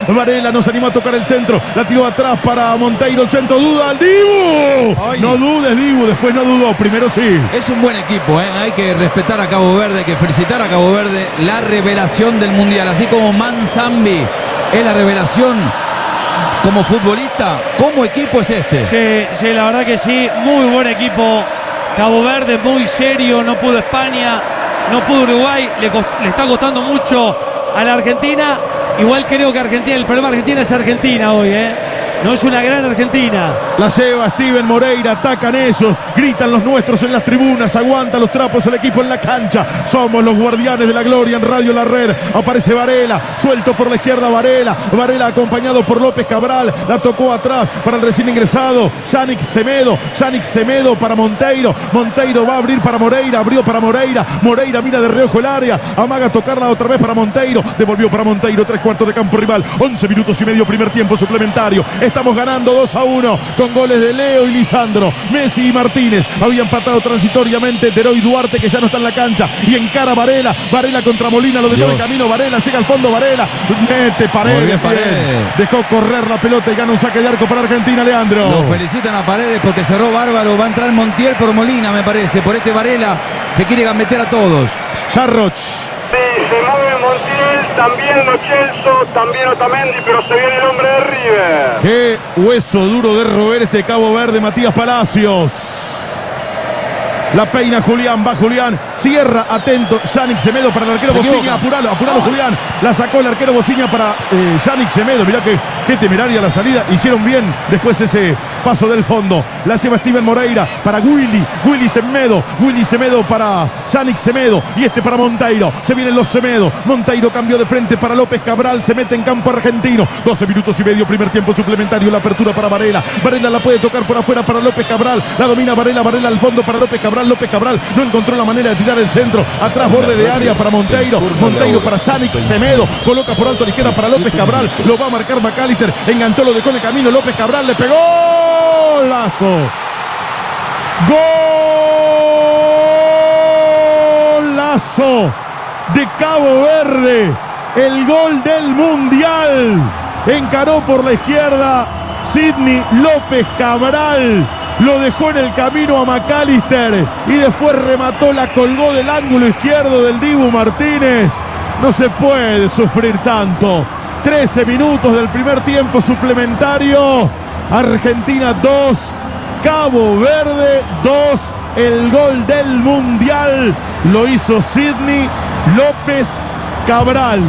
Varela no se animó a tocar el centro. La tiró atrás para Monteiro. El centro, duda al Dibu. Ay. No dudes, Dibu. Después no dudó. Primero sí. Es un buen equipo, ¿eh? Hay que respetar a Cabo Verde, hay que felicitar a Cabo Verde. La revelación del Mundial. Así como Manzambi es la revelación como futbolista, como equipo es este. Sí, la verdad que sí. Muy buen equipo. Cabo Verde muy serio. No pudo España, no pudo Uruguay. Le está costando mucho a la Argentina. Igual creo que Argentina, el problema de Argentina es Argentina hoy, ¿eh? No es una gran Argentina. La lleva Steven Moreira, atacan esos, gritan los nuestros en las tribunas, aguanta los trapos el equipo en la cancha. Somos los guardianes de la gloria en Radio La Red. Aparece Varela, suelto por la izquierda Varela. Varela acompañado por López Cabral, la tocó atrás para el recién ingresado Yannick Semedo para Monteiro. Monteiro va a abrir para Moreira, abrió para Moreira. Moreira mira de reojo el área, amaga tocarla otra vez para Monteiro. Devolvió para Monteiro, 3/4 de campo rival. 11 minutos y medio, primer tiempo suplementario. Estamos ganando 2-1 con goles de Leo y Lisandro. Messi y Martínez. Había empatado transitoriamente Deroy Duarte, que ya no está en la cancha. Y encara Varela. Varela contra Molina. Lo dejó en el camino. Varela llega al fondo. Varela mete Paredes. Dejó correr la pelota y gana un saque de arco para Argentina, Leandro. Lo felicitan a Paredes porque cerró bárbaro. Va a entrar Montiel por Molina, me parece. Por este Varela que quiere gambetear a todos. Jarroch. Sí, se mueve Montiel, también Lo Celso, también Otamendi, pero se viene el hombre de River. Qué hueso duro de roer este Cabo Verde, Matías Palacios. La peina Julián, va Julián, cierra, atento, Yannick Semedo para el arquero Bociña, apuralo Julián, la sacó el arquero Bociña para Yannick Semedo, mirá qué temeraria la salida, hicieron bien después ese paso del fondo, la lleva Steven Moreira para Willy Semedo para Yannick Semedo, y este para Monteiro, se vienen los Semedo, Monteiro cambió de frente para López Cabral, se mete en campo argentino, 12 minutos y medio, primer tiempo suplementario, la apertura para Varela la puede tocar por afuera para López Cabral, la domina Varela al fondo para López Cabral no encontró la manera de tirar el centro, atrás borde de área para Monteiro para Yannick Semedo, coloca por alto a la izquierda para López Cabral, lo va a marcar McAllister, enganchó, lo dejó en el camino, López Cabral le pegó, golazo de Cabo Verde, el gol del Mundial, encaró por la izquierda Sidney López Cabral, lo dejó en el camino a McAllister y después remató, la colgó del ángulo izquierdo del Dibu Martínez. No se puede sufrir tanto. 13 minutos del primer tiempo suplementario. Argentina 2, Cabo Verde 2. El gol del Mundial lo hizo Sidney López Cabral.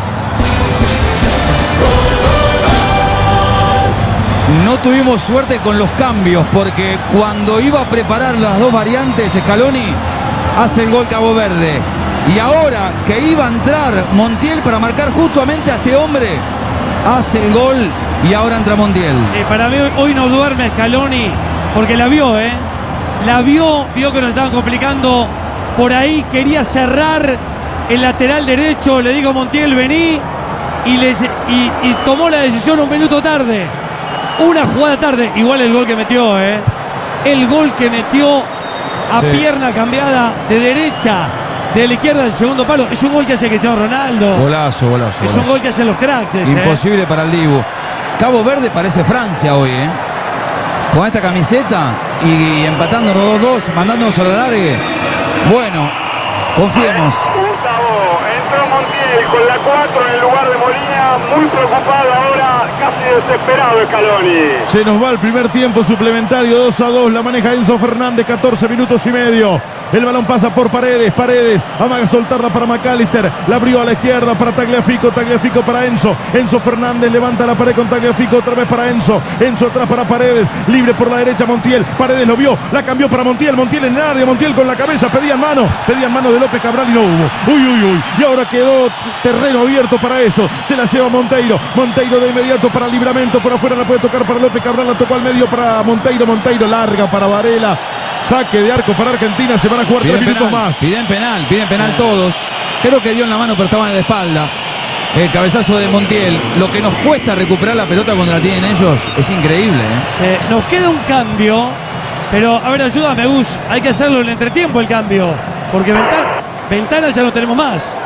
No tuvimos suerte con los cambios porque cuando iba a preparar las dos variantes, Scaloni hace el gol Cabo Verde. Y ahora que iba a entrar Montiel para marcar justamente a este hombre, hace el gol y ahora entra Montiel. Sí, para mí hoy no duerme Scaloni porque la vio, vio que nos estaban complicando por ahí, quería cerrar el lateral derecho, le digo Montiel, vení, y tomó la decisión un minuto tarde. Una jugada tarde, igual el gol que metió, el gol que metió a pierna cambiada de derecha, de la izquierda del segundo palo, es un gol que hace Cristiano Ronaldo. Golazo. Es un gol que hacen los cracks. Imposible para el Dibu. Cabo Verde parece Francia hoy, con esta camiseta y empatando los 2-2, mandándonos a la largue. Bueno, confiemos. Gustavo, entró Montiel con la 4 en el lugar de Molina, muy preocupado ahora, casi desesperado Scaloni. Se nos va el primer tiempo suplementario, 2-2, la maneja Enzo Fernández, 14 minutos y medio. El balón pasa por Paredes, amaga soltarla para McAllister, la abrió a la izquierda para Tagliafico para Enzo Fernández levanta la pared con Tagliafico, otra vez para Enzo atrás para Paredes, libre por la derecha Montiel, Paredes lo vio, la cambió para Montiel en el área, Montiel con la cabeza, pedían mano de López Cabral y no hubo, y ahora quedó terreno abierto para eso, se la lleva Monteiro de inmediato para Livramento, por afuera la puede tocar para López Cabral, la tocó al medio para Monteiro larga para Varela. Saque de arco para Argentina, se van a jugar 3 minutos más. Piden penal todos. Creo que dio en la mano, pero estaban de espalda. El cabezazo de Montiel. Lo que nos cuesta recuperar la pelota cuando la tienen ellos es increíble. Nos queda un cambio, pero a ver, ayúdame, Gus. Hay que hacerlo en el entretiempo el cambio, porque ventana ya no tenemos más.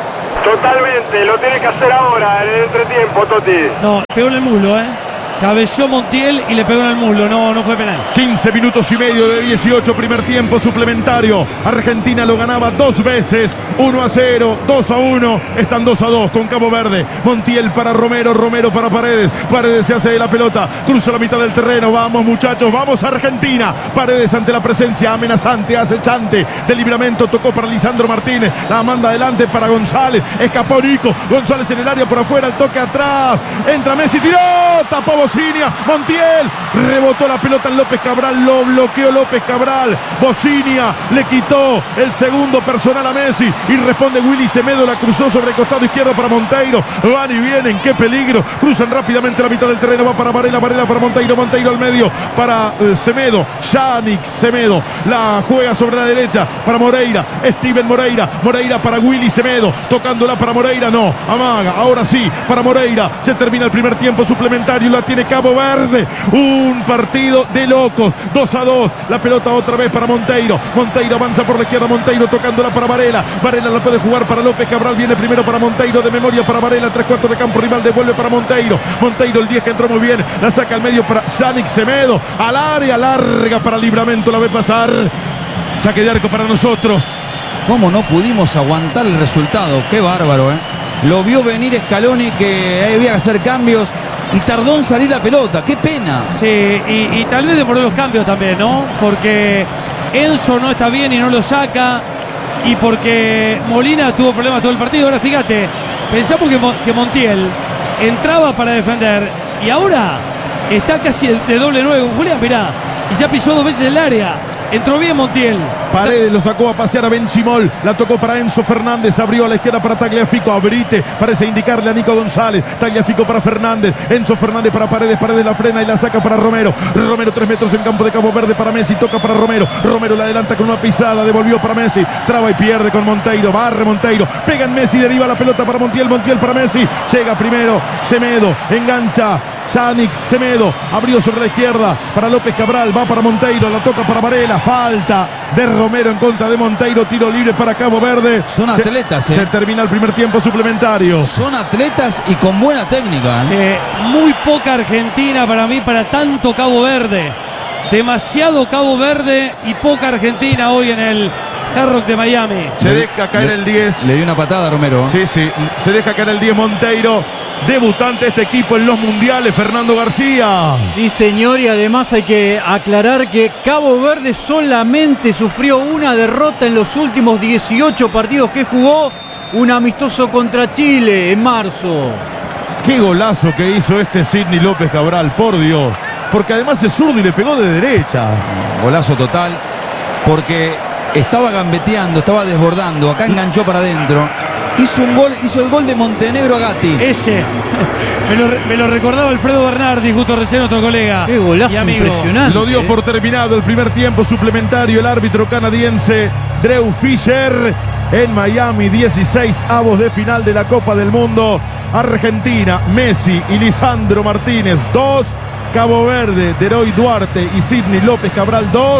Totalmente, lo tiene que hacer ahora, en el entretiempo, Totti. No, pegó en el muslo, Cabeció Montiel y le pegó en el muslo, no fue penal. 15 minutos y medio de 18, primer tiempo suplementario. Argentina lo ganaba 2 veces, 1-0, 2-1, están 2-2 con Cabo Verde. Montiel para Romero, Romero para Paredes. Paredes se hace de la pelota, cruza la mitad del terreno. Vamos muchachos, vamos Argentina. Paredes ante la presencia amenazante, acechante de Libramento, tocó para Lisandro Martínez, la manda adelante para González, escapó Nico, González en el área por afuera, el toque atrás, entra Messi, tiró, tapó Bocinia, Montiel, rebotó la pelota en López Cabral, lo bloqueó López Cabral, Bocinia le quitó el segundo personal a Messi y responde Willy Semedo, la cruzó sobre el costado izquierdo para Monteiro, van y vienen, qué peligro, cruzan rápidamente la mitad del terreno, va para Varela, Varela para Monteiro, Monteiro al medio para Semedo, Yannick Semedo, la juega sobre la derecha para Moreira, Steven Moreira, Moreira para Willy Semedo, tocándola para Moreira, no, amaga, ahora sí, para Moreira, se termina el primer tiempo suplementario, la tiene Cabo Verde, un partido de locos, 2-2, la pelota otra vez para Monteiro, Monteiro avanza por la izquierda, Monteiro tocándola para Varela, Varela la puede jugar para López Cabral, viene primero para Monteiro, de memoria para Varela, 3/4 de campo rival, devuelve para Monteiro, Monteiro el 10 que entró muy bien, la saca al medio para Yannick Semedo, al área larga para Libramento, la ve pasar, saque de arco para nosotros. ¿Cómo no pudimos aguantar el resultado? Qué bárbaro, Lo vio venir Scaloni que había que hacer cambios y tardó en salir la pelota. ¡Qué pena! Sí, y tal vez demoró los cambios también, ¿no? Porque Enzo no está bien y no lo saca. Y porque Molina tuvo problemas todo el partido. Ahora fíjate, pensamos que Montiel entraba para defender y ahora está casi de doble 9 con Julián, mirá. Y ya pisó 2 veces el área. Entró bien Montiel. Paredes lo sacó a pasear a Benchimol. La tocó para Enzo Fernández. Abrió a la izquierda para Tagliafico. Abrite. Parece indicarle a Nico González. Tagliafico para Fernández. Enzo Fernández para Paredes. Paredes la frena y la saca para Romero. Romero 3 metros en campo de Cabo Verde para Messi. Toca para Romero. Romero la adelanta con una pisada. Devolvió para Messi. Traba y pierde con Monteiro. Barre Monteiro. Pega en Messi. Deriva la pelota para Montiel. Montiel para Messi. Llega primero Semedo. Engancha. Yannick Semedo. Abrió sobre la izquierda para López Cabral. Va para Monteiro. La toca para Varela. Falta de Romero en contra de Monteiro. Tiro libre para Cabo Verde. Son atletas, Se termina el primer tiempo suplementario. Son atletas y con buena técnica. Sí, muy poca Argentina para mí, para tanto Cabo Verde. Demasiado Cabo Verde y poca Argentina hoy en el Hard Rock de Miami. Se deja caer el 10. Le dio una patada a Romero. Sí. Se deja caer el 10 Monteiro. Debutante este equipo en los mundiales, Fernando García. Sí, señor, y además hay que aclarar que Cabo Verde solamente sufrió una derrota en los últimos 18 partidos que jugó, un amistoso contra Chile en marzo. Qué golazo que hizo este Sidney López Cabral, por Dios. Porque además es zurdo y le pegó de derecha. Golazo total, porque estaba gambeteando, estaba desbordando, acá enganchó para adentro. Hizo el gol de Montenegro a Gatti. Ese me lo recordaba Alfredo Bernardi, justo recién nuestro colega. Qué golazo impresionante. Lo dio por terminado el primer tiempo suplementario el árbitro canadiense Drew Fisher en Miami. 16avos de final de la Copa del Mundo. Argentina, Messi y Lisandro Martínez 2. Cabo Verde, Deroy Duarte y Sidney López Cabral 2.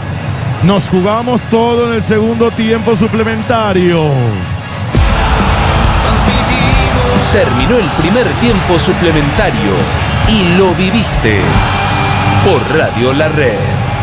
Nos jugamos todo en el segundo tiempo suplementario. Terminó el primer tiempo suplementario y lo viviste por Radio La Red.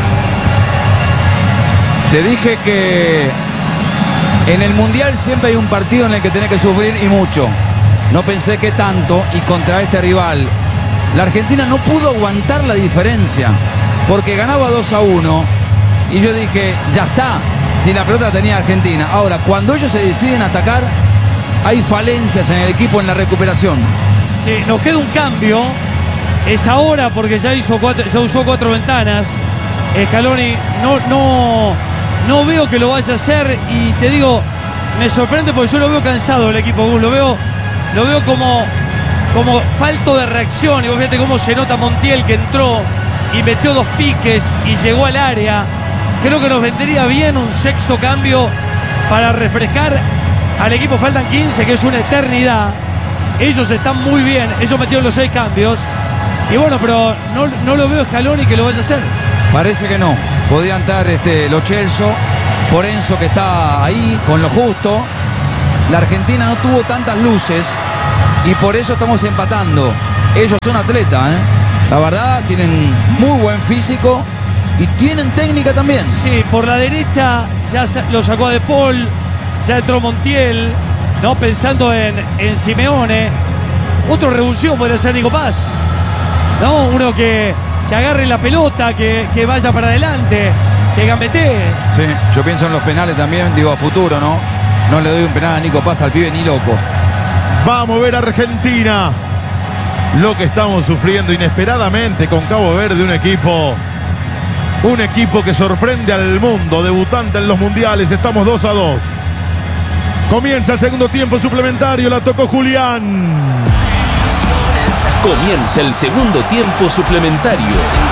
Te dije que en el Mundial siempre hay un partido en el que tenés que sufrir y mucho. No pensé que tanto y contra este rival. La Argentina no pudo aguantar la diferencia porque ganaba 2-1 y yo dije, ya está, si la pelota tenía Argentina. Ahora, cuando ellos se deciden atacar, hay falencias en el equipo en la recuperación. Sí, nos queda un cambio. Es ahora porque ya usó 4 ventanas. Scaloni no veo que lo vaya a hacer y te digo, me sorprende porque yo lo veo cansado el equipo, lo veo como falto de reacción. Y vos fíjate cómo se nota Montiel, que entró y metió 2 piques y llegó al área. Creo que nos vendría bien un sexto cambio para refrescar al equipo. Faltan 15, que es una eternidad. Ellos están muy bien, ellos metieron los 6 cambios. Y bueno, pero no lo veo Scaloni que lo vaya a hacer. Parece que no. Podía entrar Lo Celso por Enzo, que está ahí con lo justo. la Argentina no tuvo tantas luces y por eso estamos empatando. Ellos son atletas, la verdad, tienen muy buen físico y tienen técnica también. Sí, por la derecha ya lo sacó a De Paul, ya entró Montiel, ¿no? Pensando en Simeone. Otro revulsivo podría ser Nico Paz, ¿no? Uno que agarre la pelota, que vaya para adelante, que gambetee. Sí, yo pienso en los penales también, digo a futuro, ¿no? No le doy un penal a Nico Paz al pibe ni loco. Vamos a ver a Argentina. Lo que estamos sufriendo inesperadamente con Cabo Verde, un equipo que sorprende al mundo, debutante en los mundiales. Estamos 2-2. Comienza el segundo tiempo suplementario, la tocó Julián. Comienza el segundo tiempo suplementario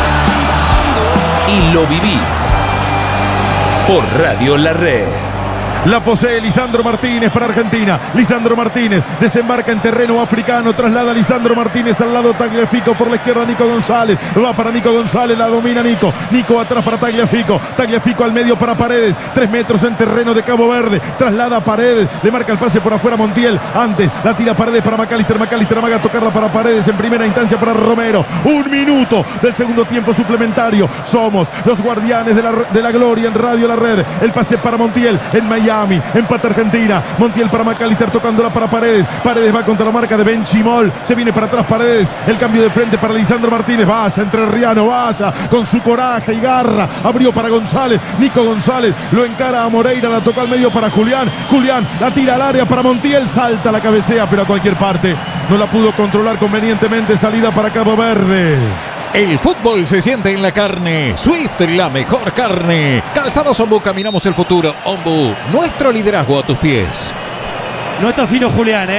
y lo vivís por Radio La Red. La posee Lisandro Martínez para Argentina. Lisandro Martínez desembarca en terreno africano. Traslada a Lisandro Martínez al lado Tagliafico. Por la izquierda Nico González. Va para Nico González. La domina Nico. Nico atrás para Tagliafico. Tagliafico al medio para Paredes. 3 metros en terreno de Cabo Verde. Traslada a Paredes. Le marca el pase por afuera Montiel. Antes la tira Paredes para McAllister. McAllister amaga a tocarla para Paredes. En primera instancia para Romero. 1 minuto del segundo tiempo suplementario. Somos los guardianes de la gloria en Radio La Red. El pase para Montiel en Miami. Empata Argentina. Montiel para McAllister tocándola para Paredes. Paredes va contra la marca de Benchimol. Se viene para atrás Paredes. El cambio de frente para Lisandro Martínez. Vaya Entrerriano, vaya con su coraje y garra. Abrió para González. Nico González lo encara a Moreira. La tocó al medio para Julián. Julián la tira al área para Montiel. Salta, la cabecea, pero a cualquier parte. No la pudo controlar convenientemente. Salida para Cabo Verde. El fútbol se siente en la carne. Swift, la mejor carne. Calzados Ombu, caminamos el futuro. Ombu, nuestro liderazgo a tus pies. No está fino Julián,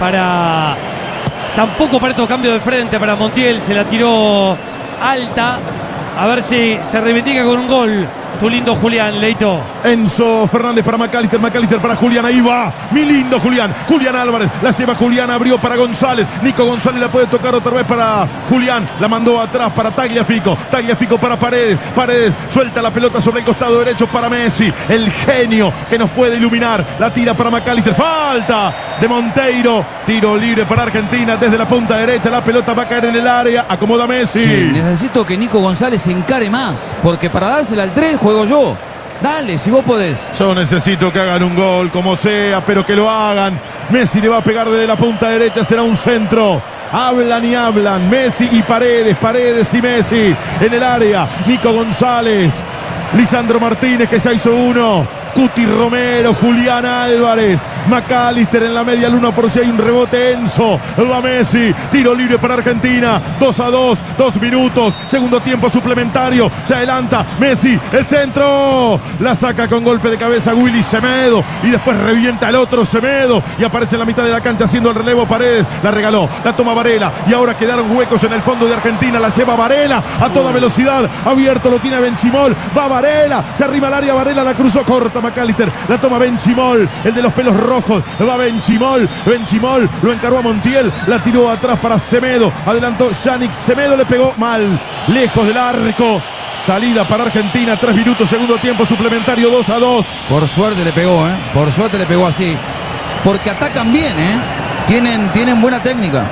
tampoco para estos cambios de frente para Montiel. Se la tiró alta. A ver si se reivindica con un gol. Tu lindo Julián, Leito. Enzo Fernández para McAllister. McAllister para Julián. Ahí va. Mi lindo Julián. Julián Álvarez. La lleva Julián. Abrió para González. Nico González la puede tocar otra vez para Julián. La mandó atrás para Tagliafico. Tagliafico para Paredes. Paredes suelta la pelota sobre el costado derecho para Messi. El genio que nos puede iluminar. La tira para McAllister. Falta de Monteiro. Tiro libre para Argentina desde la punta derecha. La pelota va a caer en el área. Acomoda Messi. Sí, necesito que Nico González se encare más. Porque para dársela al 3 juego yo. Dale, si vos podés. Yo necesito que hagan un gol, como sea, pero que lo hagan. Messi le va a pegar desde la punta derecha, será un centro. Hablan y hablan. Messi y Paredes, Paredes y Messi en el área. Nico González, Lisandro Martínez que ya hizo uno. Cuti Romero, Julián Álvarez, McAllister en la media luna por si hay un rebote. Enzo, va Messi, tiro libre para Argentina, 2-2, 2 minutos, segundo tiempo suplementario, se adelanta Messi, el centro, la saca con golpe de cabeza Willy Semedo y después revienta el otro Semedo y aparece en la mitad de la cancha haciendo el relevo Paredes, la regaló, la toma Varela y ahora quedaron huecos en el fondo de Argentina, la lleva Varela a toda velocidad, abierto lo tiene Benchimol, va Varela, se arrima al área, Varela la cruzó, corta McAllister, la toma Benchimol, el de los pelos rojos, va Benchimol, Benchimol lo encaró a Montiel, la tiró atrás para Semedo, adelantó Yannick Semedo, le pegó mal, lejos del arco. Salida para Argentina, 3 minutos, segundo tiempo suplementario, 2-2. Por suerte le pegó, por suerte le pegó así. Porque atacan bien, tienen buena técnica.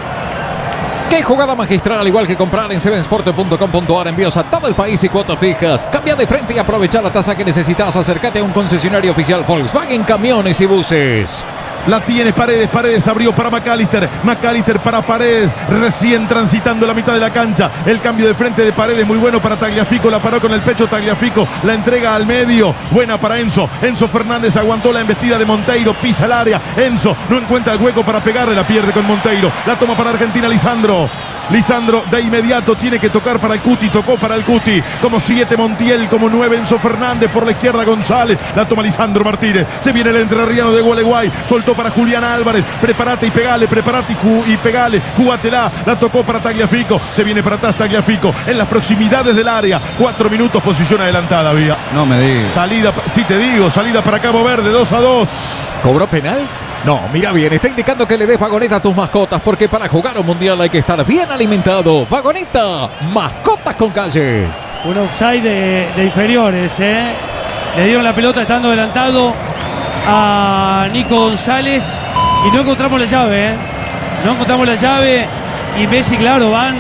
Qué jugada magistral, al igual que comprar en sevensport.com.ar, envíos a todo el país y cuotas fijas. Cambia de frente y aprovecha la tasa que necesitas. Acércate a un concesionario oficial Volkswagen Camiones y Buses. La tiene Paredes, Paredes abrió para McAllister, McAllister para Paredes, recién transitando la mitad de la cancha, el cambio de frente de Paredes, muy bueno para Tagliafico, la paró con el pecho Tagliafico, la entrega al medio, buena para Enzo, Enzo Fernández aguantó la embestida de Monteiro, pisa el área, Enzo no encuentra el hueco para pegarle, la pierde con Monteiro, la toma para Argentina Lisandro. Lisandro de inmediato tiene que tocar para el Cuti, tocó para el Cuti, como 7 Montiel, como 9 Enzo Fernández, por la izquierda González, la toma Lisandro Martínez, se viene el entrerriano de Gualeguay, soltó para Julián Álvarez, prepárate y pegale, prepárate y pegale, jugátela, la tocó para Tagliafico, se viene para atrás Tagliafico, en las proximidades del área, 4 minutos, posición adelantada había. No me digas. Salida, sí te digo, salida para Cabo Verde, 2-2. ¿Cobró penal? No, mira bien, está indicando que le des Vagoneta a tus mascotas, porque para jugar un mundial hay que estar bien alimentado. Vagoneta, mascotas con calle. Un offside de inferiores, Le dieron la pelota estando adelantado a Nico González y no encontramos la llave, ¿eh? No encontramos la llave y Messi, claro, van